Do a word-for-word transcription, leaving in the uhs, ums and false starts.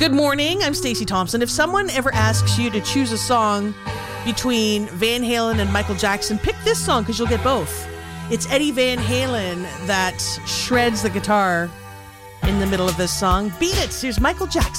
Good morning, I'm Stacey Thompson. If someone ever asks you to choose a song between Van Halen and Michael Jackson, pick this song because you'll get both. It's Eddie Van Halen that shreds the guitar in the middle of this song. Beat it! Here's Michael Jackson.